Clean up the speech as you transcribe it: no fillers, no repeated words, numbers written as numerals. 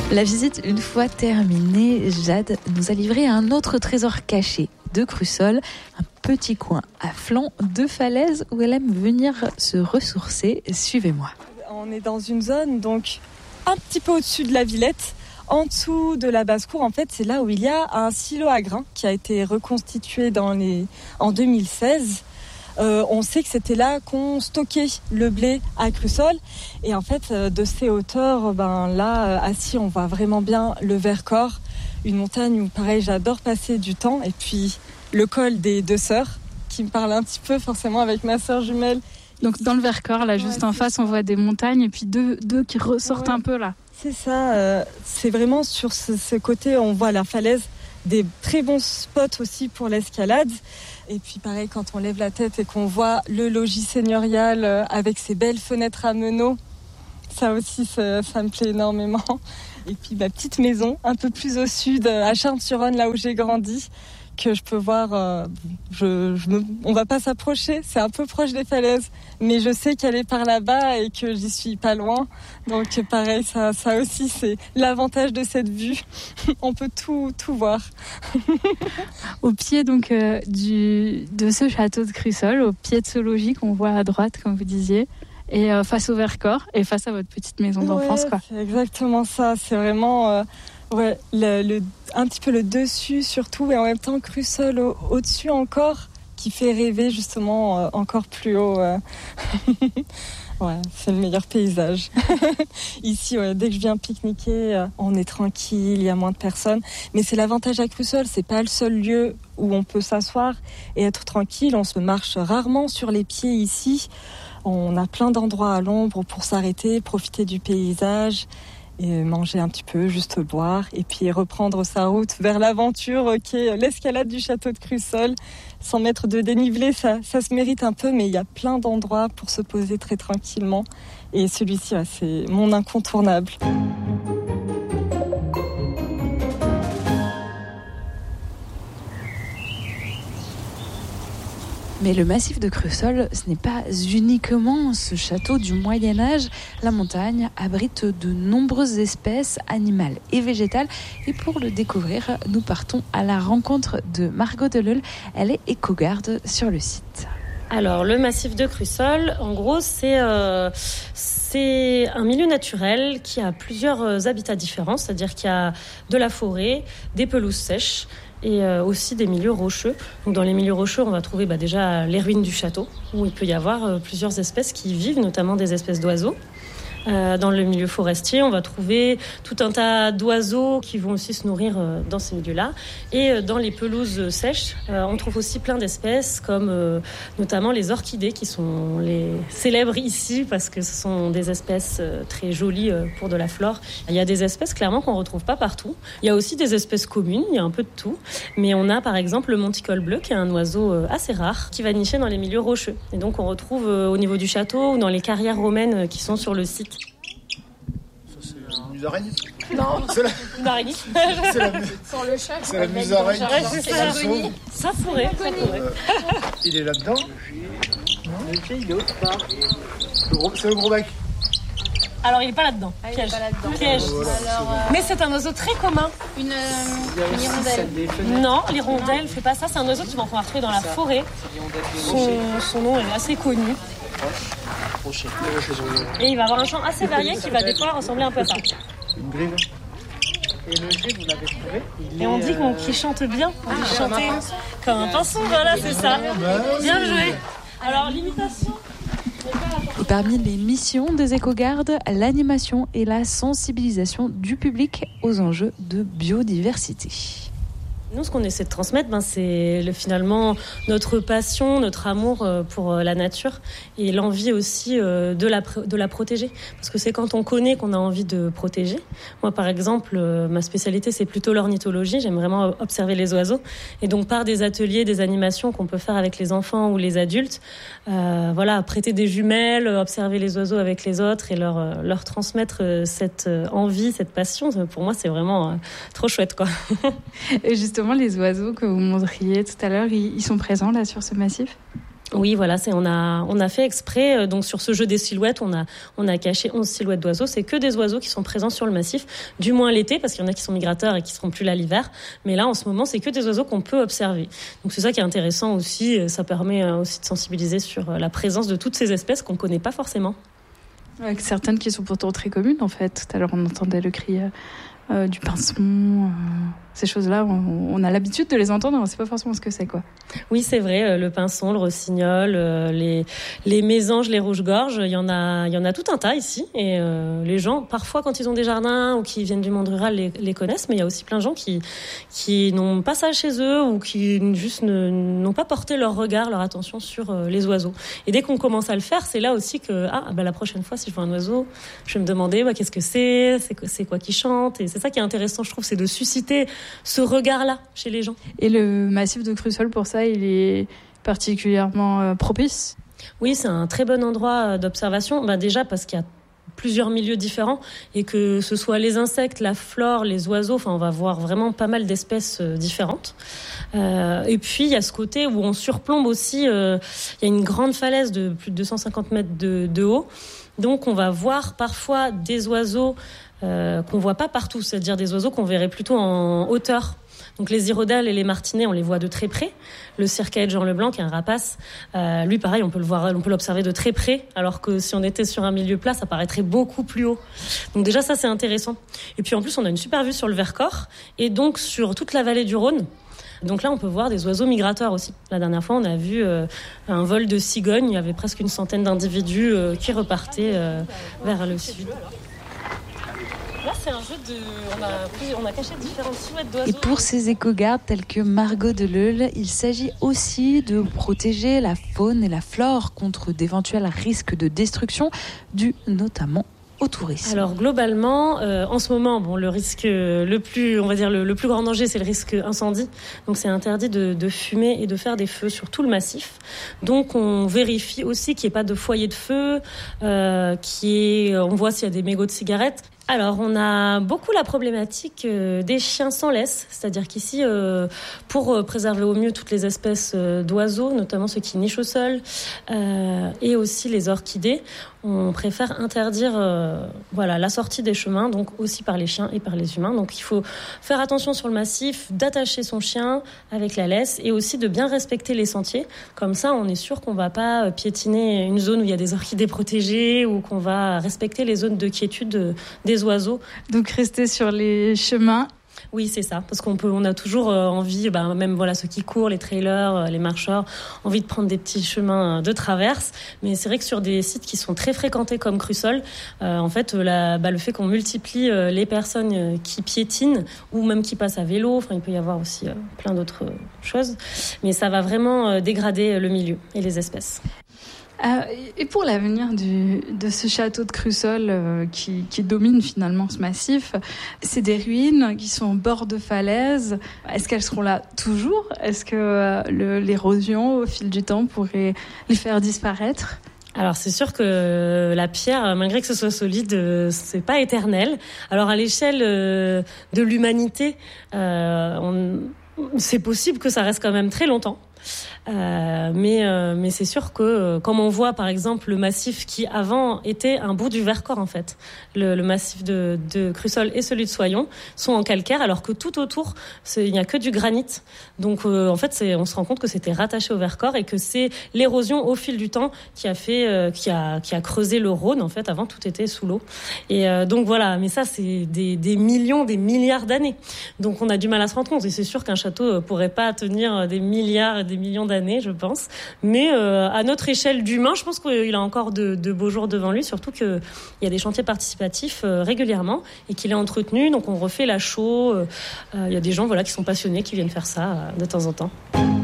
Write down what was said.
La visite une fois terminée, Jade nous a livré un autre trésor caché de Crussol, un petit coin à flanc de falaise où elle aime venir se ressourcer. Suivez-moi. On est dans une zone donc un petit peu au-dessus de la Villette. En dessous de la basse-cour, en fait, c'est là où il y a un silo à grains qui a été reconstitué en 2016. On sait que c'était là qu'on stockait le blé à Crussol. Et en fait, de ces hauteurs, là, assis, on voit vraiment bien le Vercors. Une montagne où, pareil, j'adore passer du temps. Et puis, le col des deux sœurs, qui me parle un petit peu forcément avec ma sœur jumelle. Donc, dans le Vercors, là, juste en face, on voit des montagnes et puis deux qui ressortent un peu, là. C'est ça. C'est vraiment sur ce côté, on voit la falaise. Des très bons spots aussi pour l'escalade. Et puis pareil, quand on lève la tête et qu'on voit le logis seigneurial avec ses belles fenêtres à meneaux, ça aussi, ça me plaît énormément. Et puis ma petite maison, un peu plus au sud, à Charnes-sur-Rhône, là où j'ai grandi, que je peux voir. On va pas s'approcher, c'est un peu proche des falaises, mais je sais qu'elle est par là-bas et que j'y suis pas loin. Donc pareil, ça aussi, c'est l'avantage de cette vue. On peut tout voir. Au pied donc de ce château de Crussol, au pied de ce logis qu'on voit à droite, comme vous disiez, et face au Vercors et face à votre petite maison d'enfance, quoi. C'est exactement ça. C'est vraiment un petit peu le dessus surtout, et en même temps Crussol au-dessus encore, qui fait rêver justement encore plus haut. Ouais, c'est le meilleur paysage. Ici, dès que je viens pique-niquer, on est tranquille, il y a moins de personnes. Mais c'est l'avantage à Crussol, c'est pas le seul lieu où on peut s'asseoir et être tranquille. On se marche rarement sur les pieds ici. On a plein d'endroits à l'ombre pour s'arrêter, profiter du paysage et manger un petit peu, juste boire, et puis reprendre sa route vers l'aventure qui est l'escalade du château de Crussol. 100 mètres de dénivelé, ça se mérite un peu, mais il y a plein d'endroits pour se poser très tranquillement. Et celui-ci, c'est mon incontournable. Mais le massif de Crussol, ce n'est pas uniquement ce château du Moyen-Âge. La montagne abrite de nombreuses espèces animales et végétales. Et pour le découvrir, nous partons à la rencontre de Margot Deleuil. Elle est éco-garde sur le site. Alors, le massif de Crussol, en gros, c'est un milieu naturel qui a plusieurs habitats différents. C'est-à-dire qu'il y a de la forêt, des pelouses sèches, et aussi des milieux rocheux. Donc dans les milieux rocheux, on va trouver déjà les ruines du château, où il peut y avoir plusieurs espèces qui y vivent, notamment des espèces d'oiseaux. Dans le milieu forestier, on va trouver tout un tas d'oiseaux qui vont aussi se nourrir dans ces milieux-là. Et dans les pelouses sèches, on trouve aussi plein d'espèces, comme notamment les orchidées, qui sont les célèbres ici, parce que ce sont des espèces très jolies pour de la flore. Il y a des espèces, clairement, qu'on ne retrouve pas partout. Il y a aussi des espèces communes, il y a un peu de tout. Mais on a, par exemple, le monticole bleu, qui est un oiseau assez rare, qui va nicher dans les milieux rocheux. Et donc, on retrouve au niveau du château ou dans les carrières romaines qui sont sur le site. Une musaraigne ? Non, une araignée. Sans le chat. C'est la musaraigne. C'est la bonnie. Ça pourrait. Il est là-dedans ? Non, il est autre part. C'est le gros bec. Alors, il n'est pas là-dedans. Piège. Piège. Mais c'est un oiseau très commun. Une hirondelle. Non, l'hirondelle ne fait pas ça. C'est un oiseau que tu vas pouvoir trouver dans la forêt. Son nom est assez connu. Et il va avoir un chant assez varié qui va des fois ressembler un peu à ça. Une grive. Et le G, vous l'avez trouvé. Et on dit qu'il chante bien. On dit chanter comme un pinson. Voilà, c'est ça. Bien joué. Alors, l'imitation. Parmi les missions des éco-gardes, l'animation et la sensibilisation du public aux enjeux de biodiversité. Nous, ce qu'on essaie de transmettre, c'est finalement notre passion, notre amour pour la nature et l'envie aussi de la protéger. Parce que c'est quand on connaît qu'on a envie de protéger. Moi, par exemple, ma spécialité, c'est plutôt l'ornithologie. J'aime vraiment observer les oiseaux. Et donc, par des ateliers, des animations qu'on peut faire avec les enfants ou les adultes, prêter des jumelles, observer les oiseaux avec les autres et leur transmettre cette envie, cette passion, pour moi, c'est vraiment trop chouette, quoi. Et justement, les oiseaux que vous montriez tout à l'heure, ils sont présents là sur ce massif ? Oui, voilà, on a fait exprès, donc sur ce jeu des silhouettes, on a caché 11 silhouettes d'oiseaux. C'est que des oiseaux qui sont présents sur le massif, du moins l'été, parce qu'il y en a qui sont migrateurs et qui seront plus là l'hiver. Mais là, en ce moment, c'est que des oiseaux qu'on peut observer. Donc c'est ça qui est intéressant aussi. Ça permet aussi de sensibiliser sur la présence de toutes ces espèces qu'on connaît pas forcément. Avec certaines qui sont pourtant très communes, en fait. Tout à l'heure, on entendait le cri du pinsson. Ces choses-là, on a l'habitude de les entendre, on ne sait pas forcément ce que c'est, quoi. Oui, c'est vrai, le pinson, le rossignol, les mésanges, les rouges-gorges, il y en a tout un tas ici. Et les gens, parfois, quand ils ont des jardins ou qui viennent du monde rural, les connaissent, mais il y a aussi plein de gens qui n'ont pas ça chez eux ou qui juste n'ont pas porté leur regard, leur attention sur les oiseaux. Et dès qu'on commence à le faire, c'est là aussi que la prochaine fois, si je vois un oiseau, je vais me demander qu'est-ce que c'est quoi qui chante. Et c'est ça qui est intéressant, je trouve, c'est de susciter ce regard-là chez les gens. Et le massif de Crussol, pour ça, il est particulièrement propice ? Oui, c'est un très bon endroit d'observation. Déjà parce qu'il y a plusieurs milieux différents et que ce soit les insectes, la flore, les oiseaux, on va voir vraiment pas mal d'espèces différentes. Et puis il y a ce côté où on surplombe aussi, il y a une grande falaise de plus de 250 mètres de haut. Donc on va voir parfois des oiseaux qu'on voit pas partout, c'est-à-dire des oiseaux qu'on verrait plutôt en hauteur. Donc les hirondelles et les martinets, on les voit de très près. Le circaïen de Jean Leblanc, qui est un rapace, lui pareil, on peut l'observer de très près, alors que si on était sur un milieu plat, ça paraîtrait beaucoup plus haut. Donc déjà ça c'est intéressant. Et puis en plus on a une super vue sur le Vercors et donc sur toute la vallée du Rhône. Donc là, on peut voir des oiseaux migrateurs aussi. La dernière fois, on a vu un vol de cigognes. Il y avait presque une centaine d'individus qui repartaient vers le sud. Là, c'est un jeu on a caché différentes silhouettes d'oiseaux. Et pour ces éco-gardes tels que Margot Deleuil, il s'agit aussi de protéger la faune et la flore contre d'éventuels risques de destruction dus notamment au tourisme. Alors globalement, en ce moment, le risque le plus grand danger, c'est le risque incendie. Donc c'est interdit de fumer et de faire des feux sur tout le massif. Donc on vérifie aussi qu'il n'y ait pas de foyer de feu, on voit s'il y a des mégots de cigarettes. Alors, on a beaucoup la problématique des chiens sans laisse, c'est-à-dire qu'ici, pour préserver au mieux toutes les espèces d'oiseaux, notamment ceux qui nichent au sol, et aussi les orchidées, on préfère interdire la sortie des chemins, donc aussi par les chiens et par les humains. Donc, il faut faire attention sur le massif, d'attacher son chien avec la laisse et aussi de bien respecter les sentiers. Comme ça, on est sûr qu'on ne va pas piétiner une zone où il y a des orchidées protégées ou qu'on va respecter les zones de quiétude des oiseaux. Donc rester sur les chemins. Oui, c'est ça, parce on a toujours envie, même ceux qui courent, les trailers, les marcheurs, envie de prendre des petits chemins de traverse. Mais c'est vrai que sur des sites qui sont très fréquentés comme Crussol, le fait qu'on multiplie les personnes qui piétinent ou même qui passent à vélo, il peut y avoir aussi plein d'autres choses, mais ça va vraiment dégrader le milieu et les espèces. Et pour l'avenir de ce château de Crussol qui domine finalement ce massif, c'est des ruines qui sont au bord de falaises. Est-ce qu'elles seront là toujours ? Est-ce que l'érosion au fil du temps pourrait les faire disparaître ? Alors c'est sûr que la pierre, malgré que ce soit solide, c'est pas éternel. Alors à l'échelle de l'humanité, c'est possible que ça reste quand même très longtemps. Mais c'est sûr que comme on voit par exemple le massif qui avant était un bout du Vercors en fait, le massif de Crussol et celui de Soyons sont en calcaire alors que tout autour il n'y a que du granit. Donc on se rend compte que c'était rattaché au Vercors et que c'est l'érosion au fil du temps qui a creusé le Rhône en fait. Avant tout était sous l'eau et donc voilà. Mais ça c'est des millions, des milliards d'années. Donc on a du mal à se rendre compte et c'est sûr qu'un château pourrait pas tenir des milliards et des millions d'années, je pense. Mais à notre échelle d'humain, je pense qu'il a encore de beaux jours devant lui, surtout qu'il y a des chantiers participatifs régulièrement et qu'il est entretenu. Donc on refait la chaux. Il y a des gens qui sont passionnés qui viennent faire ça de temps en temps.